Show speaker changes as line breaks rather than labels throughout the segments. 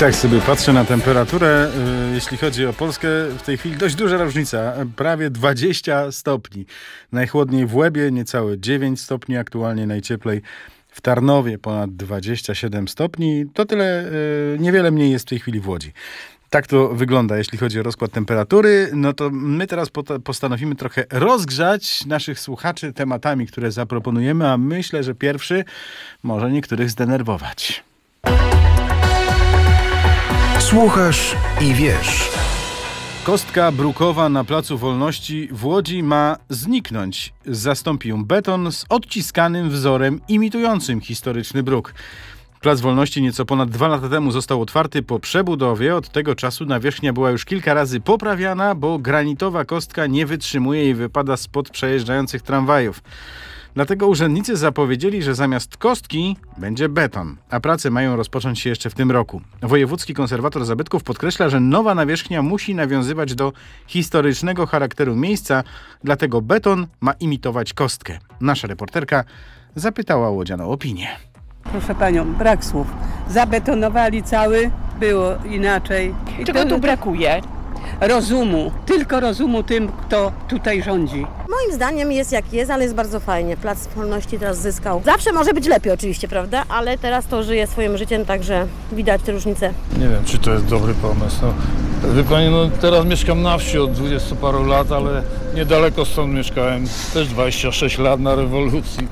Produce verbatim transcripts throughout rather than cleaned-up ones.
Tak sobie patrzę na temperaturę, jeśli chodzi o Polskę, w tej chwili dość duża różnica, prawie dwadzieścia stopni. Najchłodniej w Łebie, niecałe dziewięć stopni, aktualnie najcieplej w Tarnowie ponad dwadzieścia siedem stopni. To tyle, niewiele mniej jest w tej chwili w Łodzi. Tak to wygląda, jeśli chodzi o rozkład temperatury. No to my teraz postanowimy trochę rozgrzać naszych słuchaczy tematami, które zaproponujemy, a myślę, że pierwszy może niektórych zdenerwować.
Słuchasz i wiesz.
Kostka brukowa na Placu Wolności w Łodzi ma zniknąć. Zastąpi ją beton z odciskanym wzorem imitującym historyczny bruk. Plac Wolności nieco ponad dwa lata temu został otwarty po przebudowie. Od tego czasu nawierzchnia była już kilka razy poprawiana, bo granitowa kostka nie wytrzymuje i wypada spod przejeżdżających tramwajów. Dlatego urzędnicy zapowiedzieli, że zamiast kostki będzie beton, a prace mają rozpocząć się jeszcze w tym roku. Wojewódzki konserwator zabytków podkreśla, że nowa nawierzchnia musi nawiązywać do historycznego charakteru miejsca, dlatego beton ma imitować kostkę. Nasza reporterka zapytała łodzian o opinię.
Proszę panią, brak słów. Zabetonowali cały, było inaczej.
I czego tu brakuje?
Rozumu, tylko rozumu tym, kto tutaj rządzi.
Moim zdaniem jest jak jest, ale jest bardzo fajnie. Plac Wolności teraz zyskał. Zawsze może być lepiej oczywiście, prawda? Ale teraz to żyje swoim życiem, także widać te różnice.
Nie wiem, czy to jest dobry pomysł. No, wie pani, no teraz mieszkam na wsi od dwudziestu paru lat, ale niedaleko stąd mieszkałem też dwadzieścia sześć lat na rewolucji.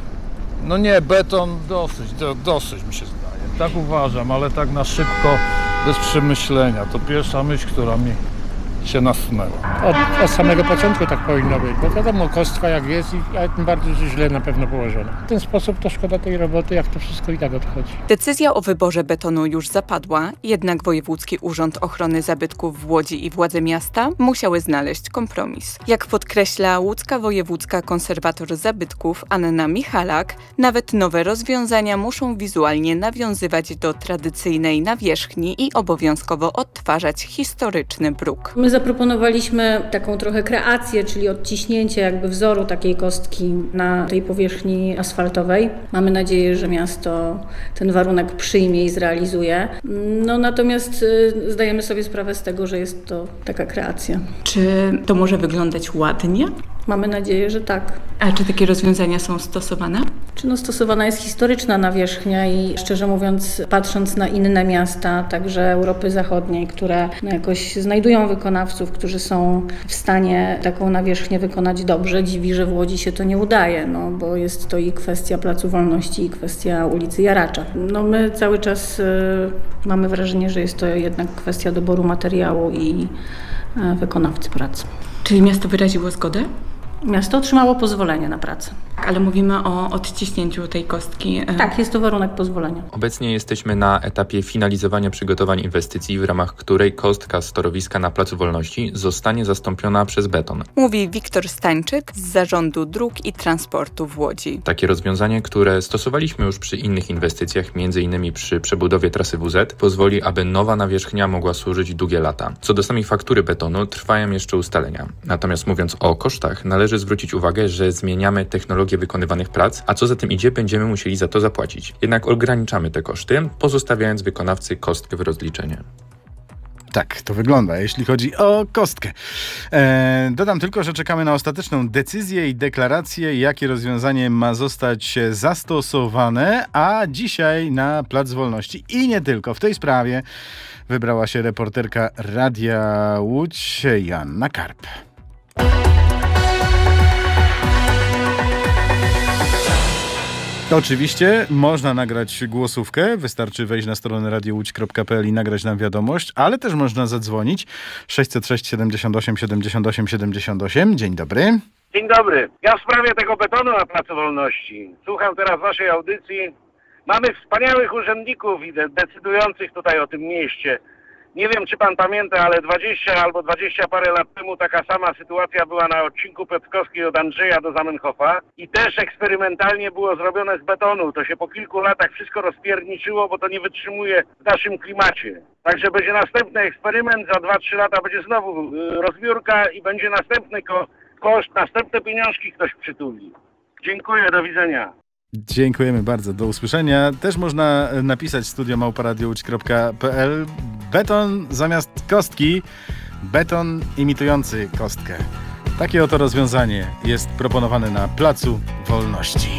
No nie, beton dosyć, do, dosyć mi się zdaje. Tak uważam, ale tak na szybko, bez przemyślenia. To pierwsza myśl, która mi się nasunęła.
Od, od samego początku tak powinno być, bo wiadomo, kostka jak jest, ale tym bardziej źle na pewno położona. W ten sposób to szkoda tej roboty, jak to wszystko i tak odchodzi.
Decyzja o wyborze betonu już zapadła, jednak Wojewódzki Urząd Ochrony Zabytków w Łodzi i władze miasta musiały znaleźć kompromis. Jak podkreśla łódzka wojewódzka konserwator zabytków Anna Michalak, nawet nowe rozwiązania muszą wizualnie nawiązywać do tradycyjnej nawierzchni i obowiązkowo odtwarzać historyczny bruk.
My zaproponowaliśmy taką trochę kreację, czyli odciśnięcie jakby wzoru takiej kostki na tej powierzchni asfaltowej. Mamy nadzieję, że miasto ten warunek przyjmie i zrealizuje. No natomiast y, zdajemy sobie sprawę z tego, że jest to taka kreacja.
Czy to może wyglądać ładnie?
Mamy nadzieję, że tak.
A czy takie rozwiązania są stosowane?
Czy no stosowana jest historyczna nawierzchnia i szczerze mówiąc, patrząc na inne miasta, także Europy Zachodniej, które no jakoś znajdują wykonawców, którzy są w stanie taką nawierzchnię wykonać dobrze, dziwi, że w Łodzi się to nie udaje, no bo jest to i kwestia Placu Wolności, i kwestia ulicy Jaracza. No my cały czas y, mamy wrażenie, że jest to jednak kwestia doboru materiału i y, wykonawcy pracy.
Czyli miasto wyraziło zgodę?
Miasto otrzymało pozwolenie na pracę.
Ale mówimy o odciśnięciu tej kostki.
Tak, jest to warunek pozwolenia.
Obecnie jesteśmy na etapie finalizowania przygotowań inwestycji, w ramach której kostka z torowiska na Placu Wolności zostanie zastąpiona przez beton.
Mówi Wiktor Stańczyk z Zarządu Dróg i Transportu w Łodzi.
Takie rozwiązanie, które stosowaliśmy już przy innych inwestycjach, między innymi przy przebudowie trasy W Z, pozwoli, aby nowa nawierzchnia mogła służyć długie lata. Co do samej faktury betonu, trwają jeszcze ustalenia. Natomiast mówiąc o kosztach, należy zwrócić uwagę, że zmieniamy technologię wykonywanych prac, a co za tym idzie, będziemy musieli za to zapłacić. Jednak ograniczamy te koszty, pozostawiając wykonawcy kostkę w rozliczenie.
Tak to wygląda, jeśli chodzi o kostkę. E, dodam tylko, że czekamy na ostateczną decyzję i deklarację, jakie rozwiązanie ma zostać zastosowane, a dzisiaj na Plac Wolności i nie tylko w tej sprawie wybrała się reporterka Radia Łódź Joanna Karp. Oczywiście można nagrać głosówkę, wystarczy wejść na stronę radio łódź kropka p l i nagrać nam wiadomość, ale też można zadzwonić sześćset sześć siedemdziesiąt osiem siedemdziesiąt osiem siedemdziesiąt osiem. Dzień dobry.
Dzień dobry. Ja w sprawie tego betonu na Placu Wolności. Słucham teraz waszej audycji. Mamy wspaniałych urzędników i de- decydujących tutaj o tym mieście. Nie wiem, czy pan pamięta, ale dwadzieścia albo dwadzieścia parę lat temu taka sama sytuacja była na odcinku Piotrkowskiej od Andrzeja do Zamenhofa i też eksperymentalnie było zrobione z betonu. To się po kilku latach wszystko rozpierniczyło, bo to nie wytrzymuje w naszym klimacie. Także będzie następny eksperyment, za dwa trzy lata będzie znowu rozbiórka i będzie następny ko- koszt, następne pieniążki ktoś przytuli. Dziękuję, do widzenia.
Dziękujemy bardzo. Do usłyszenia. Też można napisać studio małpa radio łódź kropka p l. Beton zamiast kostki. Beton imitujący kostkę. Takie oto rozwiązanie jest proponowane na Placu Wolności.